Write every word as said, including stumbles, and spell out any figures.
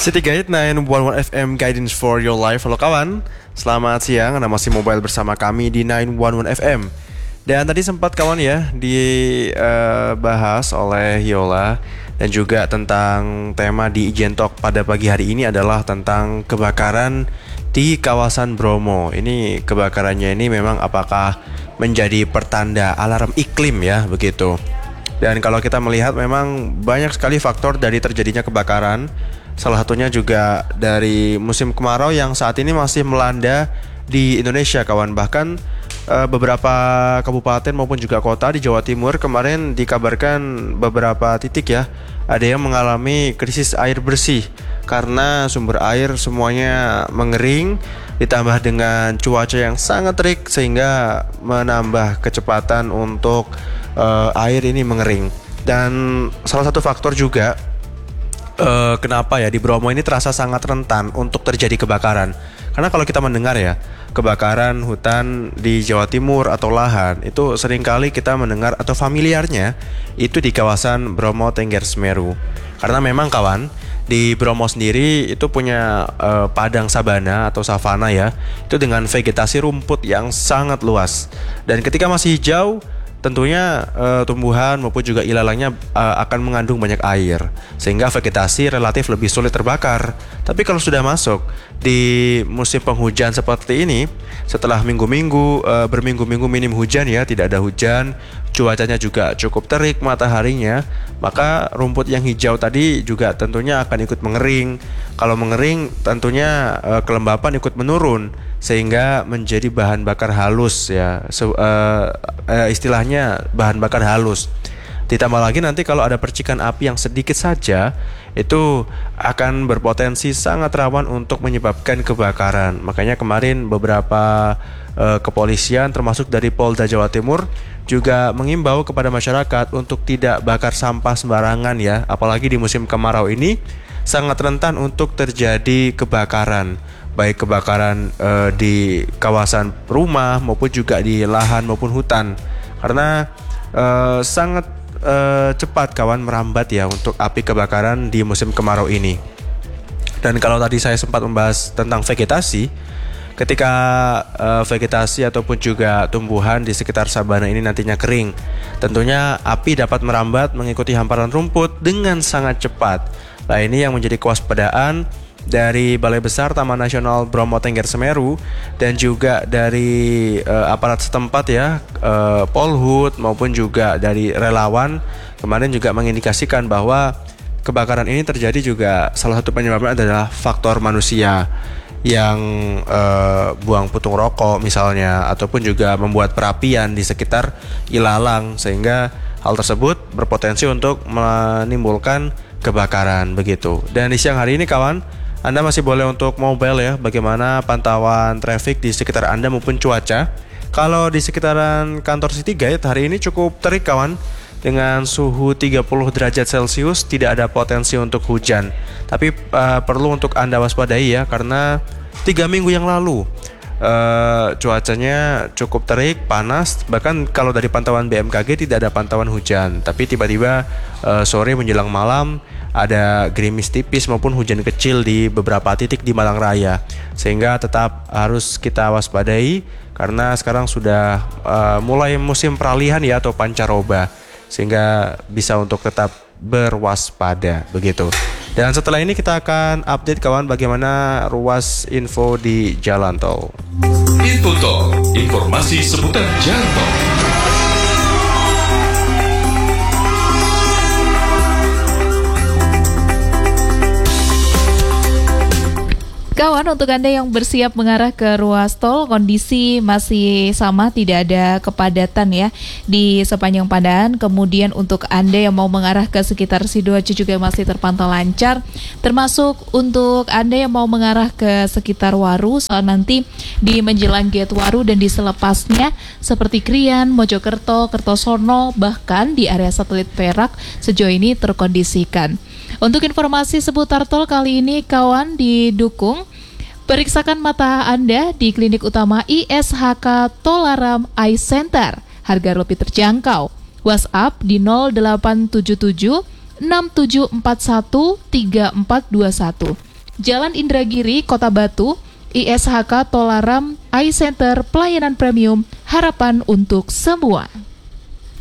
City Guide sembilan satu satu F M Guidance for your life. Halo kawan, selamat siang. Anda masih mobile bersama kami di sembilan satu satu F M. Dan tadi sempat kawan ya dibahas uh, oleh Yola dan juga tentang tema di Ijen Talk pada pagi hari ini adalah tentang kebakaran di kawasan Bromo. Ini kebakarannya ini memang apakah menjadi pertanda alarm iklim ya begitu. Dan kalau kita melihat memang banyak sekali faktor dari terjadinya kebakaran. Salah satunya juga dari musim kemarau yang saat ini masih melanda di Indonesia kawan. Bahkan e, beberapa kabupaten maupun juga kota di Jawa Timur kemarin dikabarkan beberapa titik ya ada yang mengalami krisis air bersih karena sumber air semuanya mengering ditambah dengan cuaca yang sangat terik sehingga menambah kecepatan untuk e, air ini mengering. Dan salah satu faktor juga Uh, kenapa ya di Bromo ini terasa sangat rentan untuk terjadi kebakaran. Karena kalau kita mendengar ya kebakaran hutan di Jawa Timur atau lahan, itu seringkali kita mendengar atau familiarnya itu di kawasan Bromo Tengger Semeru. Karena memang kawan di Bromo sendiri itu punya uh, padang sabana atau savana ya, itu dengan vegetasi rumput yang sangat luas. Dan ketika masih hijau tentunya uh, tumbuhan maupun juga ilalangnya uh, akan mengandung banyak air sehingga vegetasi relatif lebih sulit terbakar. Tapi kalau sudah masuk di musim penghujan seperti ini, setelah minggu-minggu uh, berminggu-minggu minim hujan ya, tidak ada hujan, cuacanya juga cukup terik mataharinya, maka rumput yang hijau tadi juga tentunya akan ikut mengering. Kalau mengering tentunya uh, kelembapan ikut menurun sehingga menjadi bahan bakar halus ya, so, uh, uh, istilahnya bahan bakar halus. Ditambah lagi nanti kalau ada percikan api yang sedikit saja itu akan berpotensi sangat rawan untuk menyebabkan kebakaran. Makanya kemarin beberapa uh, kepolisian termasuk dari Polda Jawa Timur juga mengimbau kepada masyarakat untuk tidak bakar sampah sembarangan ya, apalagi di musim kemarau ini sangat rentan untuk terjadi kebakaran, baik kebakaran uh, di kawasan rumah maupun juga di lahan maupun hutan. Karena uh, sangat uh, cepat kawan merambat ya untuk api kebakaran di musim kemarau ini. Dan kalau tadi saya sempat membahas tentang vegetasi, ketika uh, vegetasi ataupun juga tumbuhan di sekitar sabana ini nantinya kering, tentunya api dapat merambat mengikuti hamparan rumput dengan sangat cepat. Nah ini yang menjadi kewaspadaan dari Balai Besar Taman Nasional Bromo Tengger Semeru dan juga dari uh, aparat setempat ya, uh, Polhut maupun juga dari relawan kemarin juga mengindikasikan bahwa kebakaran ini terjadi juga salah satu penyebabnya adalah faktor manusia yang uh, buang putung rokok misalnya, ataupun juga membuat perapian di sekitar ilalang sehingga hal tersebut berpotensi untuk menimbulkan kebakaran begitu. Dan di siang hari ini kawan, Anda masih boleh untuk mobile ya, bagaimana pantauan traffic di sekitar Anda maupun cuaca. Kalau di sekitaran kantor City Guide hari ini cukup terik kawan, dengan suhu tiga puluh derajat Celcius, tidak ada potensi untuk hujan. Tapi uh, perlu untuk Anda waspadai ya, karena tiga minggu yang lalu uh, cuacanya cukup terik, panas. Bahkan kalau dari pantauan B M K G tidak ada pantauan hujan. Tapi tiba-tiba uh, sore menjelang malam ada gerimis tipis maupun hujan kecil di beberapa titik di Malang Raya, sehingga tetap harus kita waspadai karena sekarang sudah uh, mulai musim peralihan ya atau pancaroba, sehingga bisa untuk tetap berwaspada begitu. Dan setelah ini kita akan update kawan bagaimana ruas info di jalan tol. Info Tol, informasi seputar jalan tol. Kawan, untuk Anda yang bersiap mengarah ke ruas tol, kondisi masih sama, tidak ada kepadatan ya di sepanjang Pandan. Kemudian untuk Anda yang mau mengarah ke sekitar Sidoarjo juga masih terpantau lancar. Termasuk untuk Anda yang mau mengarah ke sekitar Waru, nanti di menjelang gate Waru dan di selepasnya seperti Krian, Mojokerto, Kertosono, bahkan di area satelit Perak sejauh ini terkondisikan. Untuk informasi seputar tol kali ini kawan didukung periksakan mata Anda di Klinik Utama I S H K Tolaram Eye Center. Harga lebih terjangkau. WhatsApp di nol delapan tujuh tujuh enam tujuh empat satu tiga empat dua satu. Jalan Indragiri, Kota Batu, I S H K Tolaram, iCenter, pelayanan premium, harapan untuk semua.